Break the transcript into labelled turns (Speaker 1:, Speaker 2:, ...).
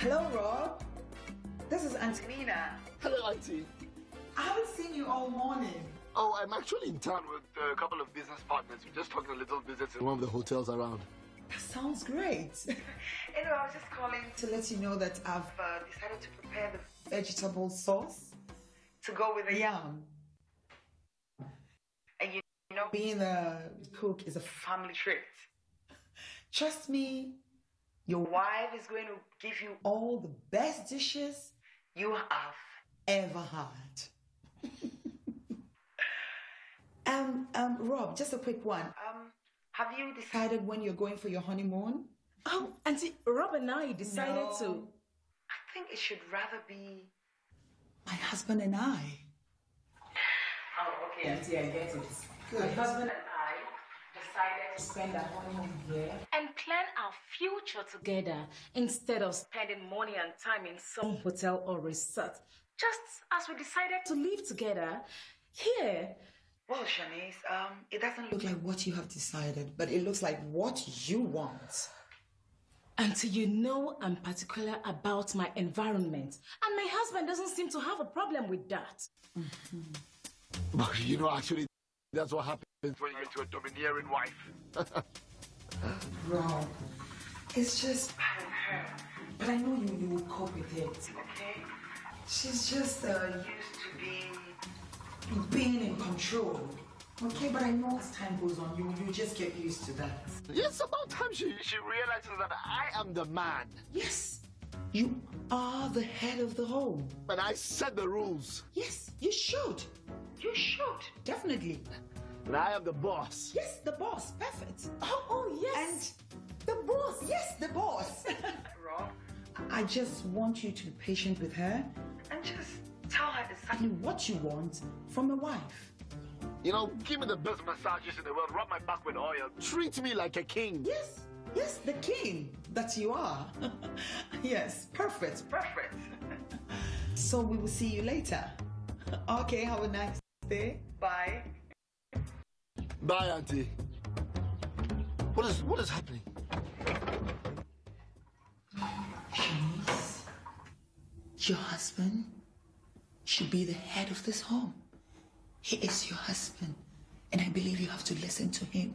Speaker 1: Hello, Rob. This is Antonina.
Speaker 2: Hello, Auntie.
Speaker 1: I haven't seen you all morning.
Speaker 2: Oh, I'm actually in town with a couple of business partners. We're just talking a little business in one of the hotels around.
Speaker 1: That sounds great. Anyway, I was just calling to let you know that I've decided to prepare the vegetable sauce to go with the yam. And you know, being a cook is a family trait. Trust me, your wife is going to give you all the best dishes you have ever had. Rob, just a quick one. Have you decided when you're going for your honeymoon?
Speaker 3: Oh, Auntie, Rob and I decided to.
Speaker 1: I think it should rather be my husband and I. Oh, okay, Auntie, I get it. Good. My husband and I decided to spend our honeymoon here
Speaker 3: And plan our future together instead of spending money and time in some hotel or resort. Just as we decided to live together here.
Speaker 1: Well, Shanice, it doesn't look like what you have decided, but it looks like what you want.
Speaker 3: Auntie, you know I'm particular about my environment. And my husband doesn't seem to have a problem with that.
Speaker 2: But you know, actually, that's what happens when you get to a domineering wife.
Speaker 1: Rob, it's just her. But I know you will cope with it, okay? She's just used to being in control. Okay, but I know as time goes on, you just get used to that.
Speaker 2: It's about time she realizes that I am the man.
Speaker 1: Yes, you are the head of the home.
Speaker 2: And I set the rules.
Speaker 1: Yes, you should. You should, definitely.
Speaker 2: And I am the boss.
Speaker 1: Yes, the boss. Perfect.
Speaker 3: Oh, yes.
Speaker 1: And the boss. Yes, the boss. Rob, I just want you to be patient with her and just tell her exactly what you want from a wife.
Speaker 2: You know, give me the best massages in the world, rub my back with oil, treat me like a king.
Speaker 1: Yes, yes, the king that you are. Yes, perfect, perfect. So we will see you later. Okay, have a nice day. Bye.
Speaker 2: Bye, Auntie. What is happening?
Speaker 1: Shanice, your husband should be the head of this home. He is your husband, and I believe you have to listen to him.